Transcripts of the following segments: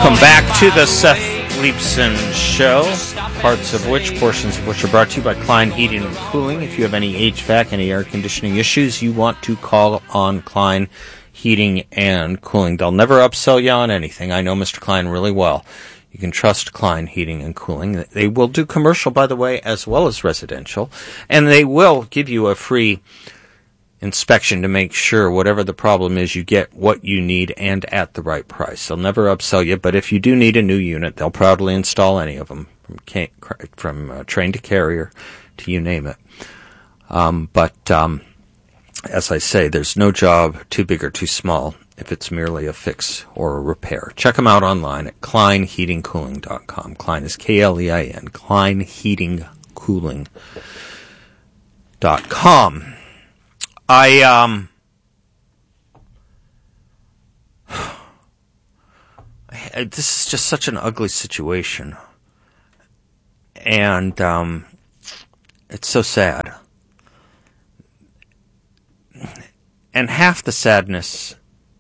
Welcome back to the Seth Leibsohn Show, portions of which are brought to you by Klein Heating and Cooling. If you have any HVAC, any air conditioning issues, you want to call on Klein Heating and Cooling. They'll never upsell you on anything. I know Mr. Klein really well. You can trust Klein Heating and Cooling. They will do commercial, by the way, as well as residential, and they will give you a free inspection to make sure whatever the problem is, you get what you need and at the right price. They'll never upsell you, but if you do need a new unit, they'll proudly install any of them, from train to carrier to you name it. As I say, there's no job too big or too small if it's merely a fix or a repair. Check them out online at kleinheatingcooling.com. Klein is K-L-E-I-N, kleinheatingcooling.com. This is just such an ugly situation. And, it's so sad. And half the sadness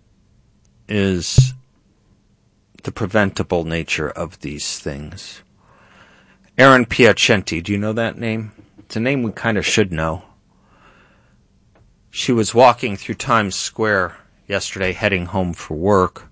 is the preventable nature of these things. Erin Piacenti, do you know that name? It's a name we kind of should know. She was walking through Times Square yesterday, heading home for work.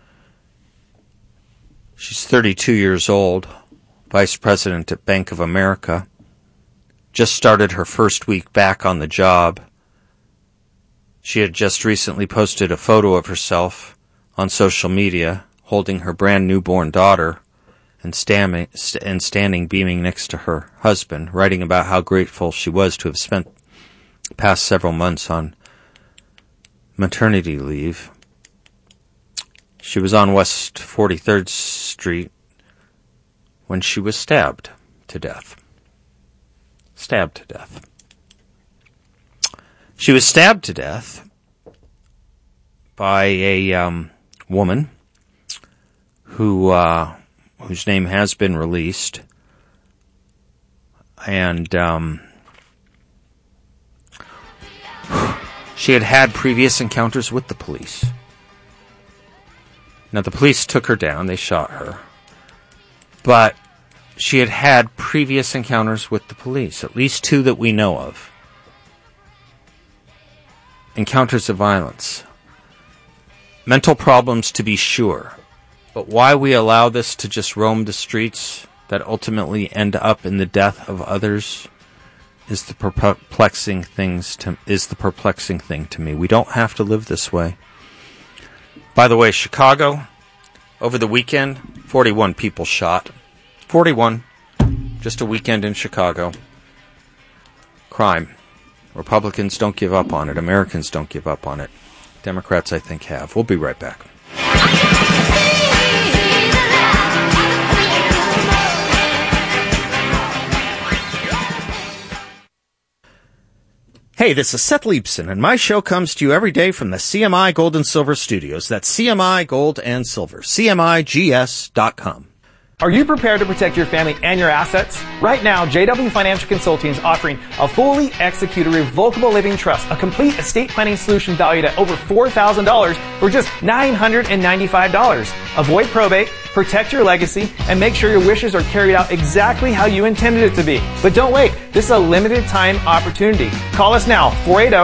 She's 32 years old, vice president at Bank of America. Just started her first week back on the job. She had just recently posted a photo of herself on social media, holding her brand newborn daughter and standing beaming next to her husband, writing about how grateful she was to have spent the past several months on maternity leave. She was on West 43rd Street when she was stabbed to death. She was stabbed to death by a woman whose name has been released, and she had had previous encounters with the police. Now, the police took her down. They shot her. But she had had previous encounters with the police, at least 2 that we know of. Encounters of violence. Mental problems, to be sure. But why we allow this to just roam the streets that ultimately end up in the death of others is the perplexing thing to me. We don't have to live this way. By the way, Chicago, over the weekend, 41 people shot. 41. Just a weekend in Chicago. Crime. Republicans don't give up on it. Americans don't give up on it. Democrats, I think, have. We'll be right back. Hey, this is Seth Leibsohn, and my show comes to you every day from the CMI Gold and Silver Studios. That's CMI Gold and Silver. CMIGS.com. Are you prepared to protect your family and your assets? Right now, JW Financial Consulting is offering a fully executed revocable living trust, a complete estate planning solution valued at over $4,000 for just $995. Avoid probate, protect your legacy, and make sure your wishes are carried out exactly how you intended it to be. But don't wait. This is a limited time opportunity. Call us now,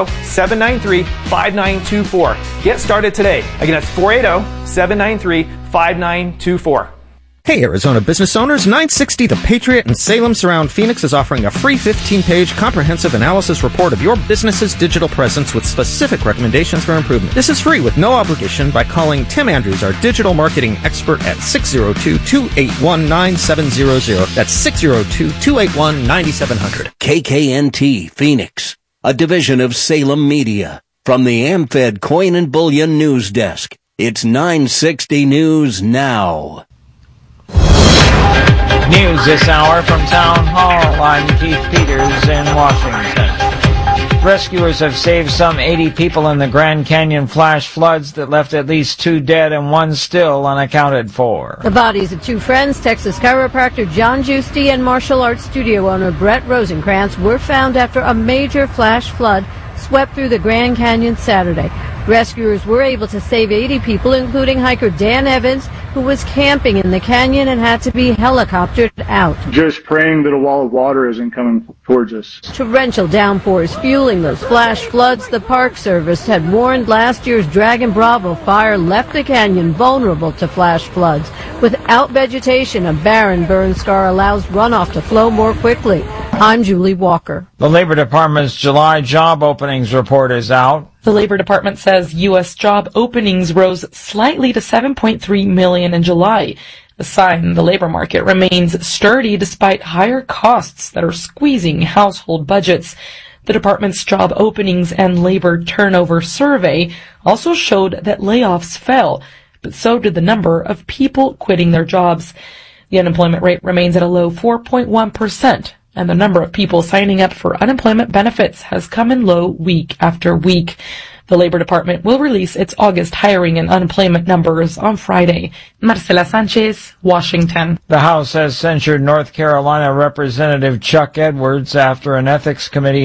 480-793-5924. Get started today. Again, that's 480-793-5924. Hey, Arizona business owners, 960 The Patriot in Salem Surround Phoenix is offering a free 15-page comprehensive analysis report of your business's digital presence with specific recommendations for improvement. This is free with no obligation by calling Tim Andrews, our digital marketing expert, at 602-281-9700. That's 602-281-9700. KKNT Phoenix, a division of Salem Media. From the AmFed Coin and Bullion News Desk, it's 960 News Now. News this hour from Town Hall. I'm Keith Peters in Washington. Rescuers have saved some 80 people in the Grand Canyon flash floods that left at least 2 dead and 1 still unaccounted for. The bodies of 2 friends, Texas chiropractor John Giusti and martial arts studio owner Brett Rosenkrantz, were found after a major flash flood swept through the Grand Canyon Saturday. Rescuers were able to save 80 people, including hiker Dan Evans, who was camping in the canyon and had to be helicoptered out. Just praying that a wall of water isn't coming towards us. Torrential downpours fueling those flash floods. The Park Service had warned last year's Dragon Bravo fire left the canyon vulnerable to flash floods. Without vegetation, a barren burn scar allows runoff to flow more quickly. I'm Julie Walker. The Labor Department's July job openings report is out. The Labor Department says U.S. job openings rose slightly to 7.3 million in July, a sign the labor market remains sturdy despite higher costs that are squeezing household budgets. The department's job openings and labor turnover survey also showed that layoffs fell, but so did the number of people quitting their jobs. The unemployment rate remains at a low 4.1%. And the number of people signing up for unemployment benefits has come in low week after week. The Labor Department will release its August hiring and unemployment numbers on Friday. Marcela Sanchez, Washington. The House has censured North Carolina Representative Chuck Edwards after an ethics committee